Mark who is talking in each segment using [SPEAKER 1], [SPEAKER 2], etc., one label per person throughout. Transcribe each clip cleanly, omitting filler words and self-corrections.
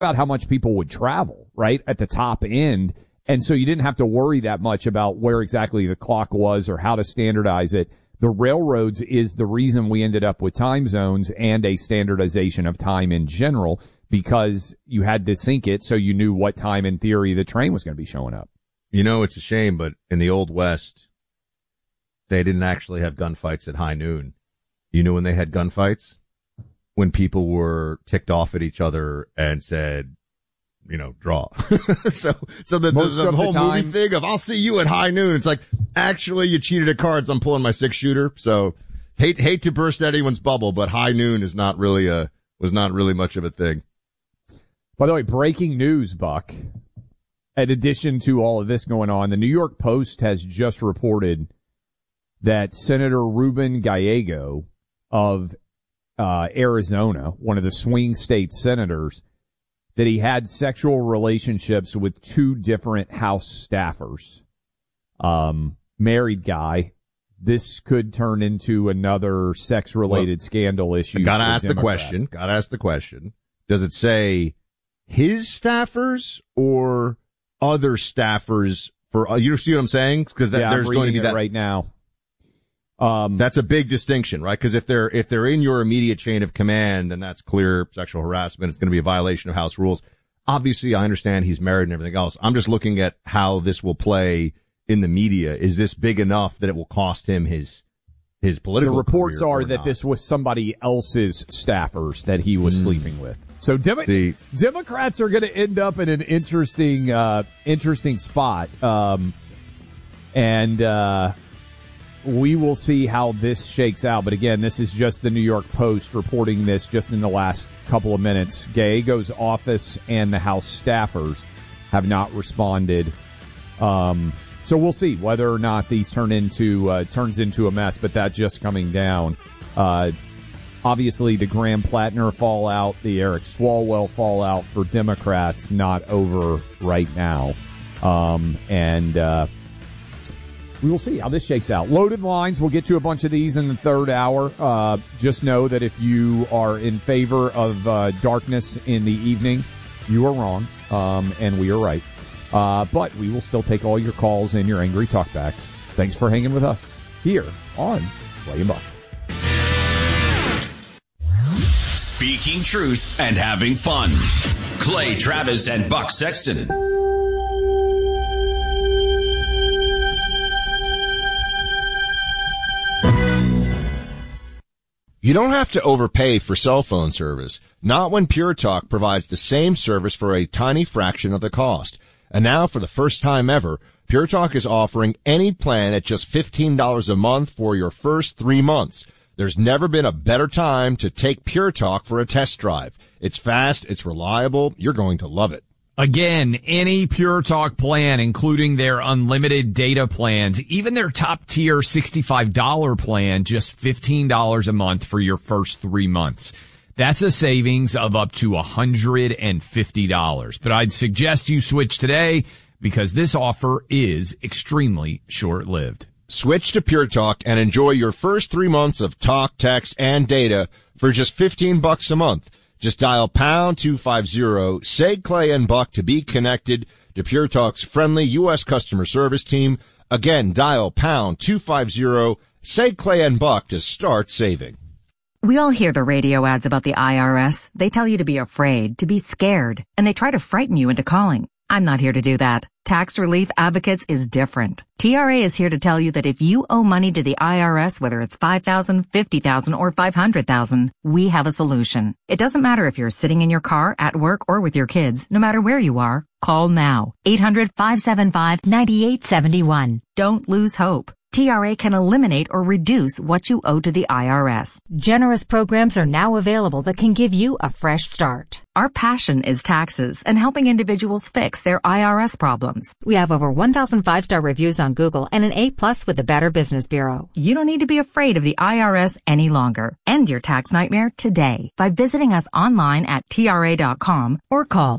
[SPEAKER 1] about how much people would travel, right, at the top end. And so you didn't have to worry that much about where exactly the clock was or how to standardize it. The railroads is the reason we ended up with time zones and a standardization of time in general, because you had to sync it so you knew what time in theory the train was going to be showing up.
[SPEAKER 2] You know, it's a shame, but in the Old West, they didn't actually have gunfights at high noon. You know when they had gunfights? When people were ticked off at each other and said, you know, draw. so the whole movie thing of I'll see you at high noon. It's like, actually, you cheated at cards. I'm pulling my 6-shooter. So hate to burst anyone's bubble, but high noon is not really was not really much of a thing.
[SPEAKER 1] By the way, breaking news, Buck. In addition to all of this going on, the New York Post has just reported that Senator Ruben Gallego of Arizona, one of the swing state senators, that he had sexual relationships with 2 different House staffers. Married guy. This could turn into another sex-related scandal issue.
[SPEAKER 2] Gotta ask the question. Does it say his staffers or other staffers for, you see what I'm saying? Because there's going to be that
[SPEAKER 1] right now.
[SPEAKER 2] That's a big distinction, right? Because if they're in your immediate chain of command, then that's clear sexual harassment. It's going to be a violation of House rules. Obviously, I understand he's married and everything else. I'm just looking at how this will play in the media. Is this big enough that it will cost him his political?
[SPEAKER 1] The reports are that
[SPEAKER 2] not? This
[SPEAKER 1] was somebody else's staffers that he was sleeping with. So Democrats are going to end up in an interesting spot. We will see how this shakes out. But again, this is just the New York Post reporting this just in the last couple of minutes. Gallego's office and the House staffers have not responded. So we'll see whether or not these turns into a mess, but that just coming down. Obviously the Graham Plattner fallout, the Eric Swalwell fallout for Democrats, not over right now. We will see how this shakes out. Loaded lines, we'll get to a bunch of these in the third hour. Just know that if you are in favor of darkness in the evening, you are wrong, and we are right. But we will still take all your calls and your angry talkbacks. Thanks for hanging with us here on Clay and Buck.
[SPEAKER 3] Speaking truth and having fun. Clay Travis and Buck Sexton.
[SPEAKER 2] You don't have to overpay for cell phone service. Not when Pure Talk provides the same service for a tiny fraction of the cost. And now, for the first time ever, Pure Talk is offering any plan at just $15 a month for your first 3 months. There's never been a better time to take Pure Talk for a test drive. It's fast, it's reliable, you're going to love it.
[SPEAKER 4] Again, any Pure Talk plan, including their unlimited data plans, even their top tier $65 plan, just $15 a month for your first 3 months. That's a savings of up to $150. But I'd suggest you switch today because this offer is extremely short-lived.
[SPEAKER 2] Switch to Pure Talk and enjoy your first 3 months of talk, text, and data for just $15 a month. Just dial pound 250, say Clay and Buck to be connected to Pure Talk's friendly U.S. customer service team. Again, dial pound 250, say Clay and Buck to start saving.
[SPEAKER 5] We all hear the radio ads about the IRS. They tell you to be afraid, to be scared, and they try to frighten you into calling. I'm not here to do that. Tax Relief Advocates is different. TRA is here to tell you that if you owe money to the IRS, whether it's $5,000, $50,000, or $500,000, we have a solution. It doesn't matter if you're sitting in your car, at work, or with your kids. No matter where you are, call now. 800-575-9871. Don't lose hope. TRA can eliminate or reduce what you owe to the IRS.
[SPEAKER 6] Generous programs are now available that can give you a fresh start.
[SPEAKER 5] Our passion is taxes and helping individuals fix their IRS problems.
[SPEAKER 6] We have over 1,000 5-star reviews on Google and an A+ with the Better Business Bureau.
[SPEAKER 5] You don't need to be afraid of the IRS any longer. End your tax nightmare today by visiting us online at TRA.com or call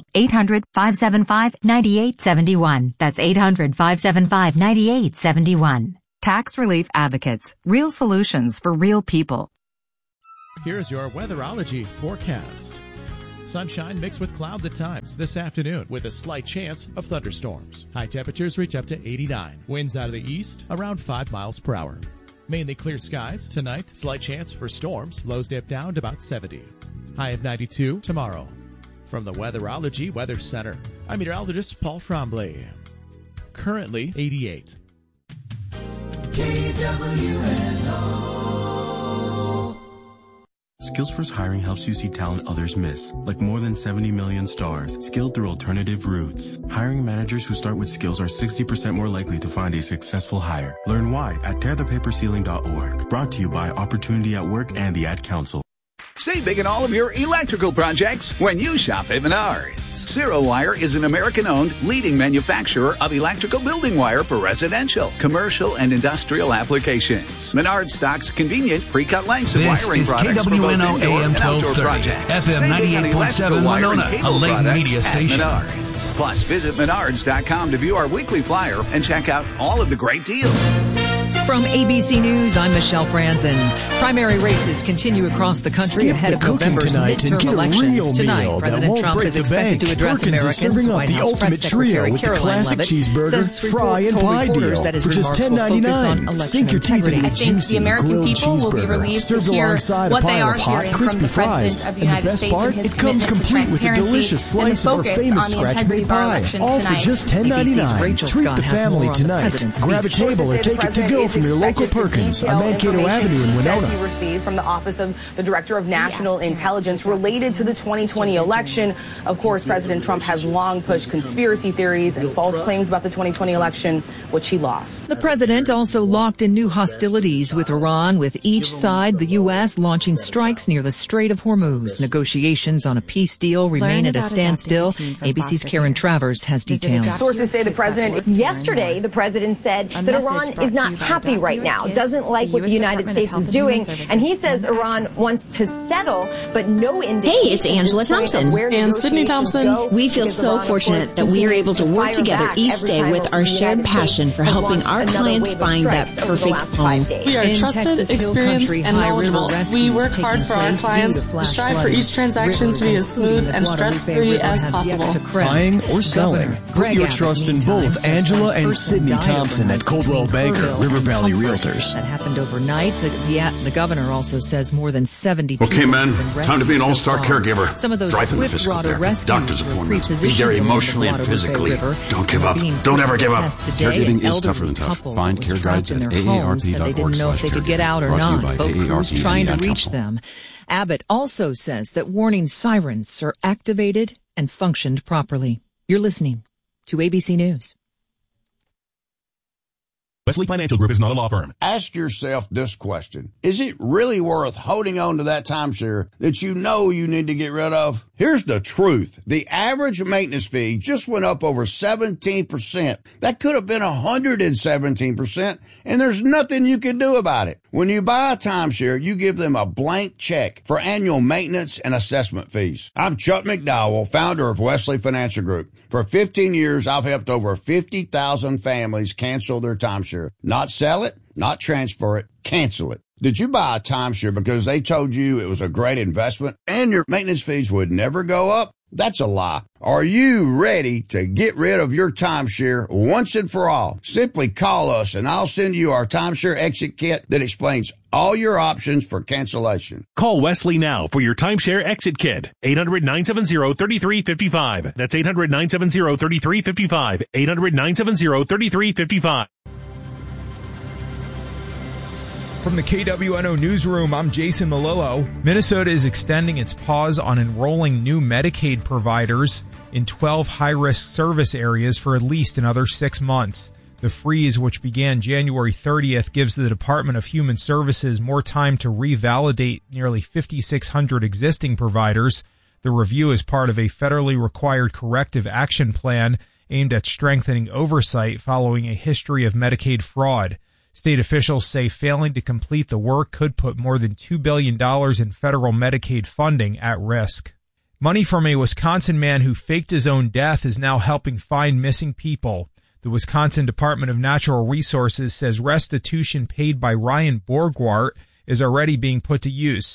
[SPEAKER 5] 800-575-9871. That's 800-575-9871. Tax Relief Advocates. Real solutions for real people.
[SPEAKER 7] Here's your weatherology forecast. Sunshine mixed with clouds at times this afternoon with a slight chance of thunderstorms. High temperatures reach up to 89. Winds out of the east around 5 miles per hour. Mainly clear skies. Tonight, slight chance for storms. Lows dip down to about 70. High of 92 tomorrow. From the Weatherology Weather Center, I'm meteorologist Paul Tremblay. Currently 88.
[SPEAKER 8] KWNO. Skills First Hiring helps you see talent others miss, like more than 70 million stars, skilled through alternative routes. Hiring managers who start with skills are 60% more likely to find a successful hire. Learn why at tearthepaperceiling.org. Brought to you by Opportunity at Work and the Ad Council.
[SPEAKER 9] Save big on all of your electrical projects when you shop at Menards. Zero Wire is an American-owned leading manufacturer of electrical building wire for residential, commercial, and industrial applications. Menards stocks convenient pre-cut lengths of wiring products for both indoor and outdoor projects.
[SPEAKER 10] FM 98.7 Winona, a Lane Media station.
[SPEAKER 9] Menards. Plus, visit Menards.com to view our weekly flyer and check out all of the great deals.
[SPEAKER 11] From ABC News, I'm Michelle Franzen. Primary races continue across the country ahead of November's midterm elections. Tonight, President Trump is expected to address Americans. White House Press Secretary Caroline Leavitt says fry and pie deal that is for just $10.99. Sink your teeth into
[SPEAKER 12] I think the American people will be relieved to hear what they are hearing from the President of the United States and his commitment to transparency and the focus on the integrity of our election tonight.
[SPEAKER 10] All for just $10.99. Treat the family tonight. Grab a table or take it to go from your local Perkins on Mankato Avenue in Winona.
[SPEAKER 12] He received from the Office of the Director of National Intelligence related to the 2020 election. Of course, President Trump has long pushed conspiracy theories and false claims about the 2020 election, which he lost.
[SPEAKER 11] The president also locked in new hostilities with Iran, with each side, the U.S., launching strikes near the Strait of Hormuz. Negotiations on a peace deal remain at a standstill. ABC's Karen Travers has details.
[SPEAKER 12] Sources say the president...
[SPEAKER 13] Yesterday, the president said that Iran is not happy right now, doesn't like what the United States is doing, and he says Iran wants to settle, but no indication.
[SPEAKER 14] Hey, it's Angela Thompson and Sydney Thompson. We feel so fortunate that we are able to work together each day with our shared passion for helping our clients find that perfect home.
[SPEAKER 15] We are trusted, experienced, and knowledgeable. We work hard for our clients, strive for each transaction to be as smooth and stress-free as possible.
[SPEAKER 10] Buying or selling? Put your trust in both Angela and Sydney Thompson at Coldwell Banker, River Valley Realtors.
[SPEAKER 11] That happened overnight. The governor also says more than 70 people.
[SPEAKER 16] Okay, men, time to be an all-star caregiver.
[SPEAKER 11] Some of those swift water rescues,
[SPEAKER 16] doctor's appointments. Be there emotionally and physically. Don't give up. Don't ever give up.
[SPEAKER 17] Caregiving is tougher than tough. Find care guides at aarp.org/caregiving.
[SPEAKER 11] They didn't know if they could get out or not. Boat crews trying to reach them. Abbott also says that warning sirens are activated and functioned properly. You're listening to ABC News.
[SPEAKER 18] Wesley Financial Group is not a law firm.
[SPEAKER 19] Ask yourself this question. Is it really worth holding on to that timeshare that you know you need to get rid of? Here's the truth. The average maintenance fee just went up over 17%. That could have been 117%, and there's nothing you can do about it. When you buy a timeshare, you give them a blank check for annual maintenance and assessment fees. I'm Chuck McDowell, founder of Wesley Financial Group. For 15 years, I've helped over 50,000 families cancel their timeshare. Not sell it, not transfer it, cancel it. Did you buy a timeshare because they told you it was a great investment and your maintenance fees would never go up? That's a lie. Are you ready to get rid of your timeshare once and for all? Simply call us and I'll send you our timeshare exit kit that explains all your options for cancellation.
[SPEAKER 18] Call Wesley now for your timeshare exit kit. 800-970-3355. That's 800-970-3355. 800-970-3355.
[SPEAKER 20] From the KWNO Newsroom, I'm Jason Malillo. Minnesota is extending its pause on enrolling new Medicaid providers in 12 high-risk service areas for at least another 6 months. The freeze, which began January 30th, gives the Department of Human Services more time to revalidate nearly 5,600 existing providers. The review is part of a federally required corrective action plan aimed at strengthening oversight following a history of Medicaid fraud. State officials say failing to complete the work could put more than $2 billion in federal Medicaid funding at risk. Money from a Wisconsin man who faked his own death is now helping find missing people. The Wisconsin Department of Natural Resources says restitution paid by Ryan Borgwart is already being put to use.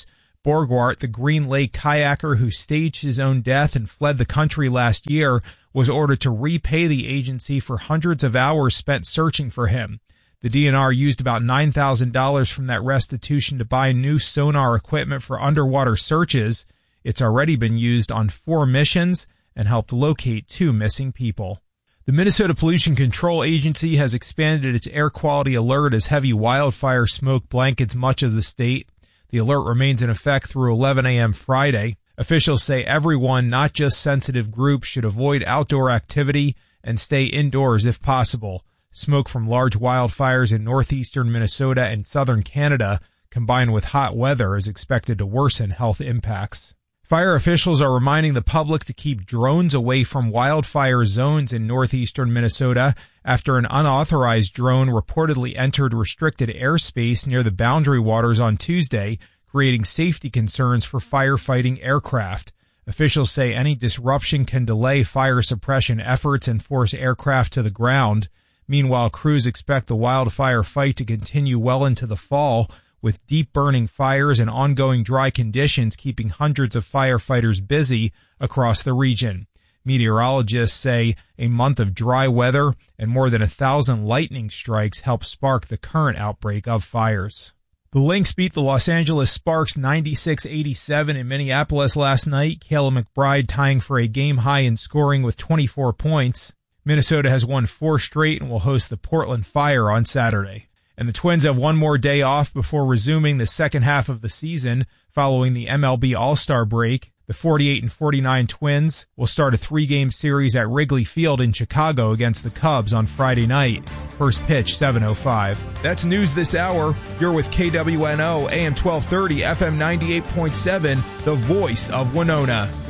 [SPEAKER 20] Borgwart, the Green Lake kayaker who staged his own death and fled the country last year, was ordered to repay the agency for hundreds of hours spent searching for him. The DNR used about $9,000 from that restitution to buy new sonar equipment for underwater searches. It's already been used on 4 missions and helped locate 2 missing people. The Minnesota Pollution Control Agency has expanded its air quality alert as heavy wildfire smoke blankets much of the state. The alert remains in effect through 11 a.m. Friday. Officials say everyone, not just sensitive groups, should avoid outdoor activity and stay indoors if possible. Smoke from large wildfires in northeastern Minnesota and southern Canada, combined with hot weather, is expected to worsen health impacts. Fire officials are reminding the public to keep drones away from wildfire zones in northeastern Minnesota after an unauthorized drone reportedly entered restricted airspace near the Boundary Waters on Tuesday, creating safety concerns for firefighting aircraft. Officials say any disruption can delay fire suppression efforts and force aircraft to the ground. Meanwhile, crews expect the wildfire fight to continue well into the fall, with deep burning fires and ongoing dry conditions keeping hundreds of firefighters busy across the region. Meteorologists say a month of dry weather and more than 1,000 lightning strikes helped spark the current outbreak of fires. The Lynx beat the Los Angeles Sparks 96-87 in Minneapolis last night, Kayla McBride tying for a game high in scoring with 24 points. Minnesota has won 4 straight and will host the Portland Fire on Saturday. And the Twins have one more day off before resuming the second half of the season following the MLB All-Star break. The 48-49 Twins will start a 3-game series at Wrigley Field in Chicago against the Cubs on Friday night. First pitch, 7:05. That's news this hour. You're with KWNO, AM 1230, FM 98.7, the voice of Winona.